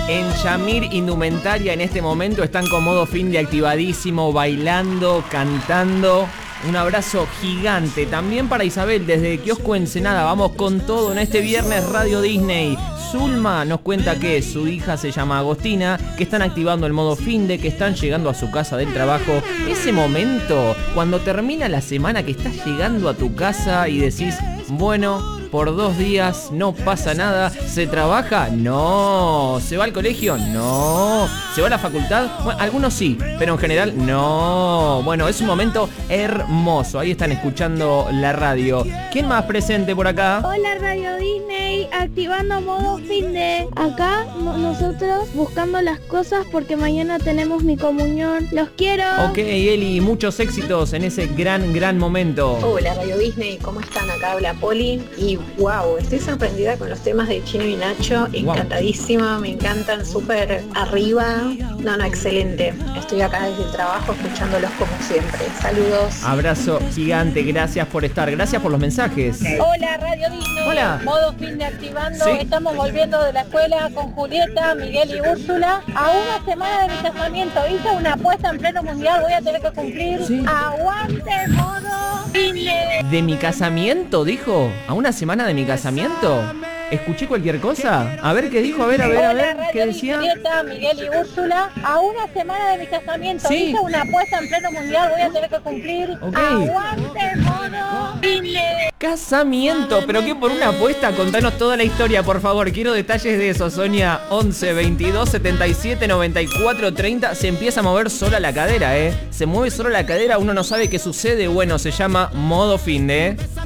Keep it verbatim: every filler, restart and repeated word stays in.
En Yamir Indumentaria en este momento están con modo fin de activadísimo, bailando, cantando. Un abrazo gigante también para Isabel desde Kiosco Ensenada. Vamos con todo en este viernes Radio Disney. Zulma nos cuenta que su hija se llama Agostina, que están activando el modo finde, que están llegando a su casa del trabajo. Ese momento, cuando termina la semana que estás llegando a tu casa y decís, bueno, por dos días no pasa nada. ¿Se trabaja? No. ¿Se va al colegio? No. ¿Se va a la facultad? Bueno, algunos sí, pero en general no. Bueno, es un momento hermoso. Ahí están escuchando la radio. ¿Quién más presente por acá? Hola Radio Disney, activando modo finde. Acá no- nosotros buscando las cosas porque mañana tenemos mi comunión. Los quiero. Ok, Eli, muchos éxitos en ese gran, gran momento. Hola Radio Disney, ¿cómo están? Acá habla Poli y wow, estoy sorprendida con los temas de Chino y Nacho, encantadísima, me encantan, súper arriba, no, no, excelente. Estoy acá desde el trabajo escuchándolos como siempre. Saludos. Abrazo gigante, gracias por estar, gracias por los mensajes. Hola Radio Disney, Hola. modo fin de activando, Sí. estamos volviendo de la escuela con Julieta, Miguel y Úrsula. A una semana de mi casamiento, hice una apuesta en pleno mundial, voy a tener que cumplir. Sí. Aguante modo fin de... ¿De mi casamiento, dijo? ¿A una semana de mi casamiento? ¿Escuché cualquier cosa? A ver qué dijo, a ver, a ver, a Hola ver, Radio ¿qué decía? Julieta, Miguel y Úrsula. A una semana de mi casamiento, Sí. hice una apuesta en pleno mundial, voy a tener que cumplir. Ok. Aguante modo fin de... Casamiento, pero que por una apuesta, contanos toda la historia, por favor. Quiero detalles de eso, Sonia. once, veintidós, setenta y siete, noventa y cuatro, treinta. Se empieza a mover sola la cadera, ¿eh? Se mueve sola la cadera, uno no sabe qué sucede. Bueno, se llama modo finde, ¿eh?